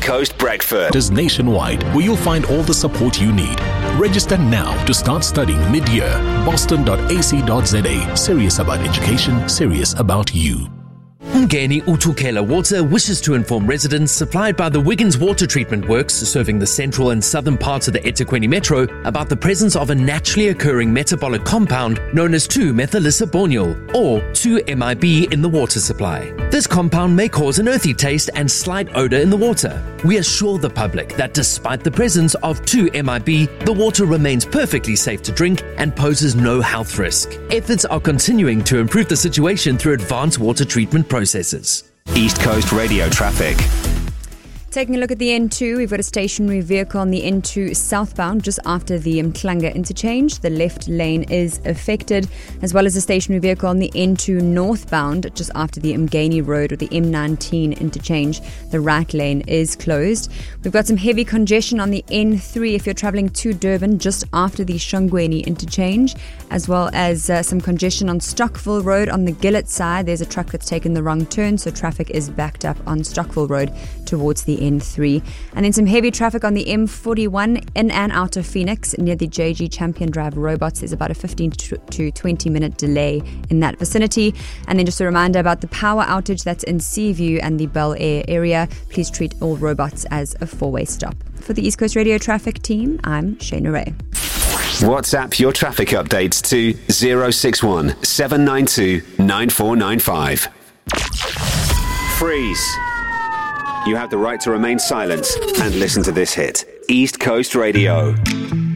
Coast Breakfast is nationwide, where you'll find all the support you need. Register now to start studying mid-year. Boston.ac.za. Serious about education, serious about you. Umgeni Utukela Water wishes to inform residents supplied by the Wiggins Water Treatment Works serving the central and southern parts of the eThekwini Metro about the presence of a naturally occurring metabolic compound known as 2-methylisabonyl or 2-MIB in the water supply. This compound may cause an earthy taste and slight odor in the water. We assure the public that despite the presence of 2-MIB, the water remains perfectly safe to drink and poses no health risk. Efforts are continuing to improve the situation through advanced water treatment processes. East Coast Radio traffic. Taking a look at the N2, we've got a stationary vehicle on the N2 southbound just after the Mklanga interchange. The left lane is affected, as well as a stationary vehicle on the N2 northbound just after the Umgeni Road or the M19 interchange. The right lane is closed. We've got some heavy congestion on the N3 if you're travelling to Durban just after the Shongweni interchange, as well as some congestion on Stockville Road on the Gillett side. There's a truck that's taken the wrong turn, so traffic is backed up on Stockville Road towards the N3. And then some heavy traffic on the M41 in and out of Phoenix near the JG Champion Drive robots. There's about a 15 to 20 minute delay in that vicinity. And then just a reminder about the power outage that's in Seaview and the Bel Air area. Please treat all robots as a four-way stop. For the East Coast Radio Traffic Team, I'm Shayna Ray. WhatsApp your traffic updates to 061 792 9495. Freeze. You have the right to remain silent and listen to this hit. East Coast Radio.